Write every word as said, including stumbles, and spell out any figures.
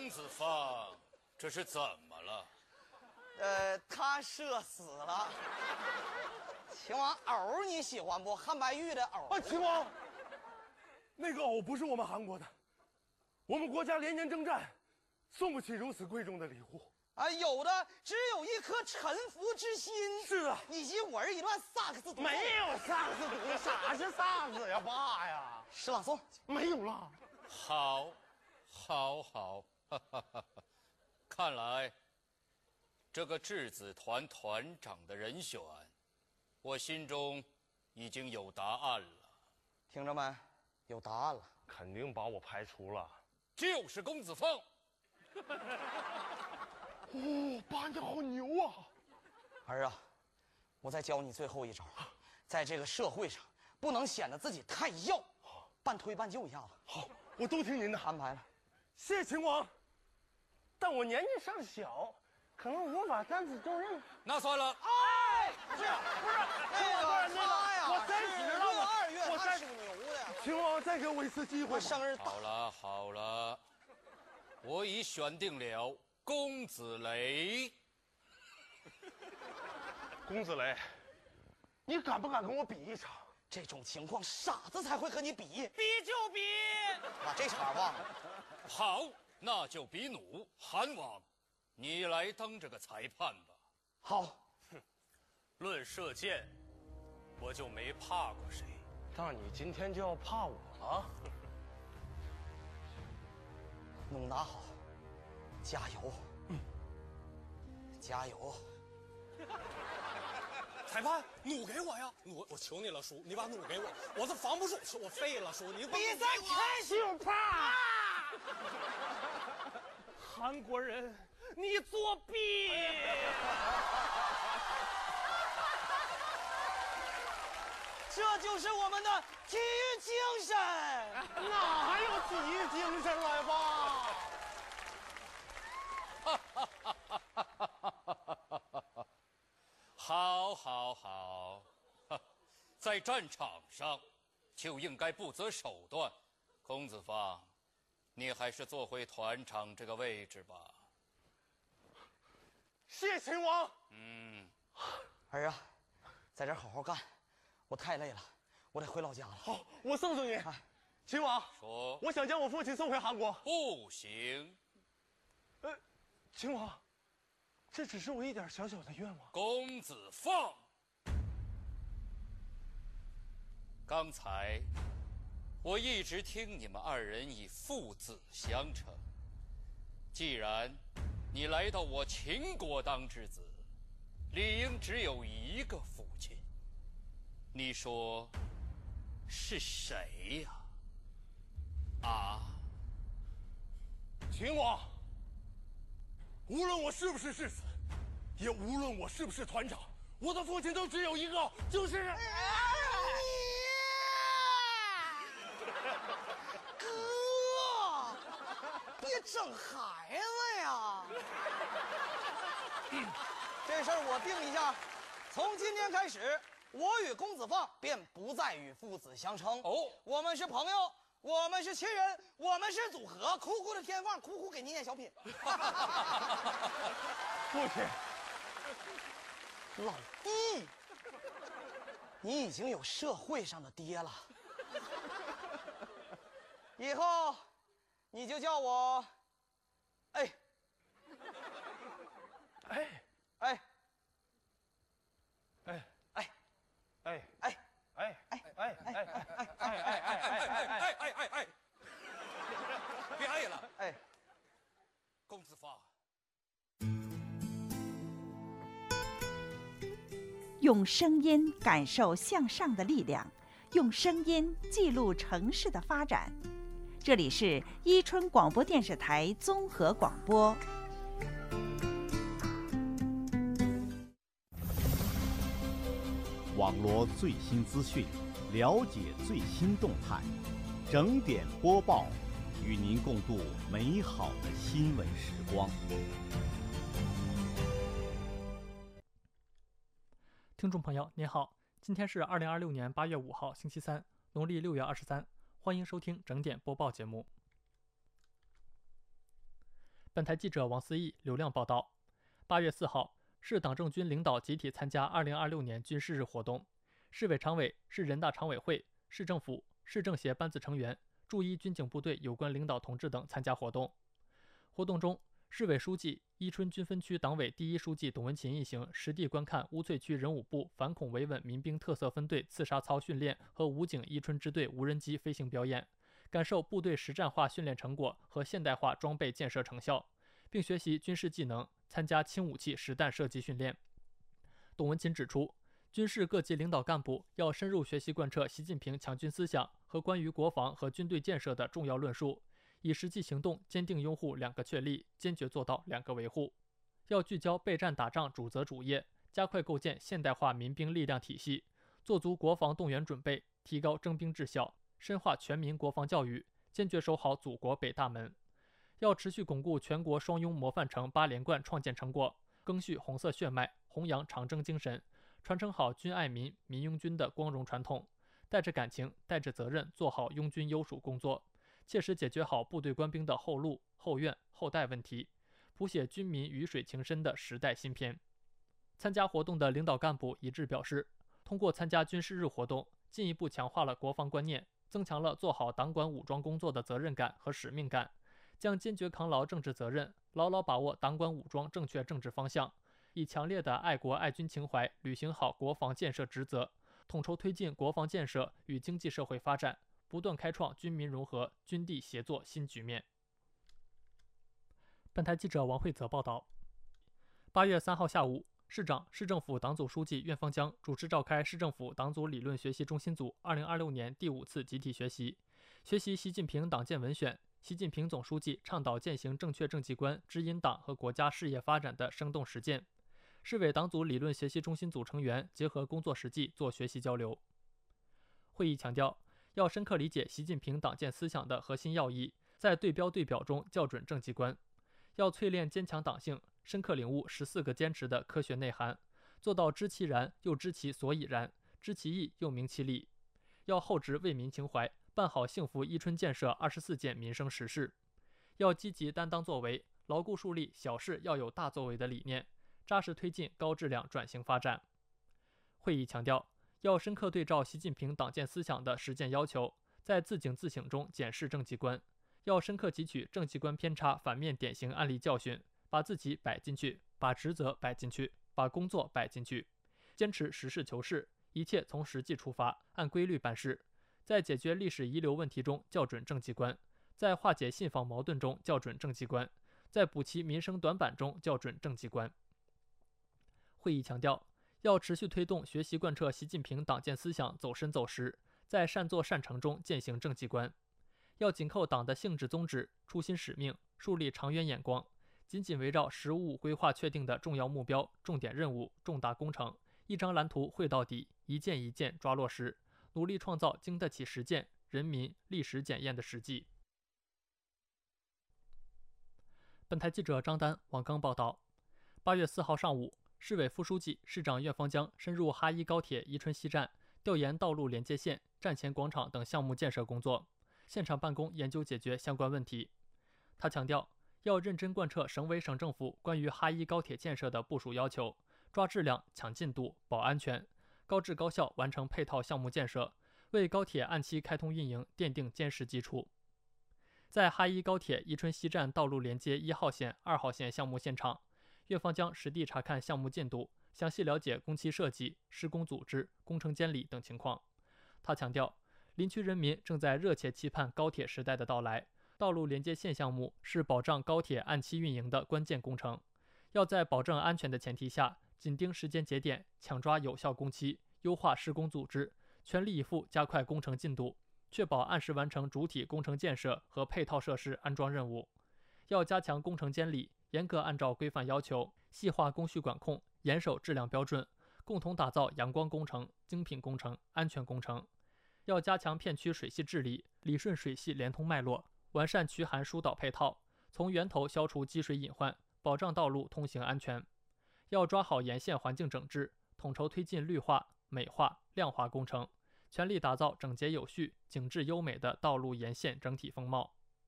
子放，这是怎么了？ 呃，他射死了。秦王，藕你喜欢不？汉白玉的藕。 啊，秦王，那个藕不是我们韩国的，我们国家连年征战，送不起如此贵重的礼物。 啊，有的只有一颗臣服之心。 是啊， 你及我儿一段萨克斯独奏。 没有萨克斯独奏，啥是萨克斯呀，爸呀？ 诗朗诵没有了。 好，好，好，哈哈哈！看来这个质子团团长的人选，我心中已经有答案了。 听着没？有答案了。 肯定把我排除了。 就是公子凤。 哦，爸，你好牛啊！ 儿啊，我再教你最后一招，在这个社会上不能显得自己太要，半推半就一下子。 好，我都听您的。 安排了。 谢谢秦王，但我年纪尚小，可能无法担此重任。 那算了。 哎， 不是不是， 那个他呀， 我三十了， 我二月我他属牛的。 秦王，再给我一次机会。 生日好了好了，我已选定了公子雷。 公子雷，你敢不敢跟我比一场？ 这种情况，傻子才会和你比。 比就比。 把这茬忘了。 好，那就比弩。韩王，你来当这个裁判吧。 好。 哼，论射箭，我就没怕过谁。 那你今天就要怕我了？ 弩拿好，加油！嗯，加油！ 裁判，弩给我呀！我我求你了，叔，你把弩给我，我这防不住，我废了，叔，你比赛开始吧！ 韩国人，你作弊！ 这就是我们的体育精神。 哪还有体育精神来吧？ 好，好，好，在战场上就应该不择手段。公子方，你还是坐回团长这个位置吧。 谢秦王。 嗯， 儿啊，在这儿好好干，我太累了，我得回老家了。 好，我送送你。哎，秦王， 说， 我想将我父亲送回韩国。 不行。 呃，秦王，这只是我一点小小的愿望。 公子放。刚才我一直听你们二人以父子相称，既然你来到我秦国当之子，理应只有一个父亲。你说是谁呀？啊？ 秦王，无论我是不是世子，也无论我是不是团长，我的父亲都只有一个，就是。 哥，别整孩子呀！这事儿我定一下，从今天开始，我与公子放便不再与父子相称。 哦， 我们是朋友，我们是亲人，我们是组合。酷酷的天放，酷酷给你念小品。 父亲， 老弟，你已经有社会上的爹了，以后你就叫我，哎， 哎哎， 哎哎， 哎哎， 哎哎哎哎哎哎哎哎哎哎哎哎！别爱了， 哎， 公子放。 用声音感受向上的力量，用声音记录城市的发展。这里是伊春广播电视台综合广播。 网罗最新资讯，了解最新动态，整点播报，与您共度美好的新闻时光。 听众朋友您好，今天是二零二六年八月五号星期三，农历六月二十三，欢迎收听整点播报节目。 本台记者王思义、刘亮报道。八月四号，市党政军领导集体参加二零二六年军事日活动，市委常委、市人大常委会、市政府、市政协班子成员、驻一军警部队有关领导同志等参加活动。活动中，市委书记、伊春军分区党委第一书记董文勤一行实地观看乌翠区人武部反恐维稳民兵特色分队刺杀操训练和武警伊春支队无人机飞行表演，感受部队实战化训练成果和现代化装备建设成效，并学习军事技能，参加轻武器实弹射击训练。董文勤指出，军事各级领导干部要深入学习贯彻习近平强军思想和关于国防和军队建设的重要论述，以实际行动坚定拥护两个确立，坚决做到两个维护。要聚焦备战打仗主责主业，加快构建现代化民兵力量体系，做足国防动员准备，提高征兵质效，深化全民国防教育，坚决守好祖国北大门。要持续巩固全国双拥模范城八连冠创建成果，赓续红色血脉，弘扬长征精神，传承好军爱民、民拥军的光荣传统，带着感情、带着责任做好拥军优属工作，切实解决好部队官兵的后路、后院、后代问题，谱写军民鱼水情深的时代新篇。参加活动的领导干部一致表示，通过参加军事日活动，进一步强化了国防观念，增强了做好党管武装工作的责任感和使命感，将坚决扛牢政治责任，牢牢把握党管武装正确政治方向，以强烈的爱国爱军情怀履行好国防建设职责，统筹推进国防建设与经济社会发展，不断开创军民融合、军地协作新局面。本台记者王慧泽报道。八月三号下午，市长、市政府党组书记苑方江主持召开市政府党组理论学习中心组二零二六年第五次集体学习，学习习近平党建文选、习近平总书记倡导践行正确政绩观指引党和国家事业发展的生动实践。市委党组理论学习中心组成员结合工作实际做学习交流。会议强调，要深刻理解习近平党建思想的核心要义，在对标对表中校准政绩观，要淬炼坚强党性，深刻领悟十四个坚持的科学内涵，做到知其然又知其所以然，知其意又明其理。要厚植为民情怀，办好幸福伊春建设二十四件民生实事。要积极担当作为，牢固树立小事要有大作为的理念，扎实推进高质量转型发展。会议强调，要深刻对照习近平党建思想的实践要求，在自省自省中检视政绩观，要深刻汲取政绩观偏差反面典型案例教训，把自己摆进去，把职责摆进去，把工作摆进去，坚持实事求是，一切从实际出发，按规律办事，在解决历史遗留问题中校准政绩观，在化解信访矛盾中校准政绩观，在补齐民生短板中校准政绩观。会议强调，要持续推动学习贯彻习近平党建思想走深走实，在善作善成中践行政绩观。要紧扣党的性质宗旨、初心使命，树立长远眼光，紧紧围绕“十五五”规划确定的重要目标、重点任务、重大工程，一张蓝图绘到底，一件一件抓落实，努力创造经得起实践、人民历史检验的实际。本台记者张丹、王刚报道。八月四号上午，市委副书记、市长苑方江深入哈一高铁伊春西站，调研道路连接线、站前广场等项目建设工作，现场办公研究解决相关问题。他强调，要认真贯彻省委省政府关于哈一高铁建设的部署要求，抓质量、抢进度、保安全，高质高效完成配套项目建设，为高铁按期开通运营奠定坚实基础。在哈一高铁伊春西站道路连接一号线、二号线项目现场，苑方江实地查看项目进度，详细了解工期设计、施工组织、工程监理等情况。他强调，林区人民正在热切期盼高铁时代的到来，道路连接线项目是保障高铁按期运营的关键工程，要在保证安全的前提下，紧盯时间节点，抢抓有效工期，优化施工组织，全力以赴加快工程进度，确保按时完成主体工程建设和配套设施安装任务。要加强工程监理，严格按照规范要求，细化工序管控，严守质量标准，共同打造阳光工程、精品工程、安全工程。要加强片区水系治理，理顺水系连通脉络，完善渠涵疏导配套，从源头消除积水隐患，保障道路通行安全。要抓好沿线环境整治，统筹推进绿化、美化、亮化工程，全力打造整洁有序、景致优美的道路沿线整体风貌。